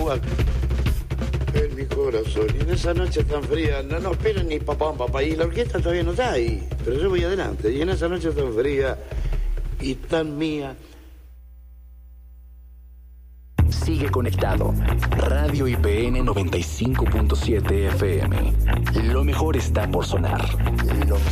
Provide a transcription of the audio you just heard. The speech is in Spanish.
igual. En mi corazón, y en esa noche tan fría, no nos esperan ni papá, y la orquesta todavía no está ahí, pero yo voy adelante, y en esa noche tan fría y tan mía. Sigue conectado. Radio IPN 95.7 FM. Lo mejor está por sonar.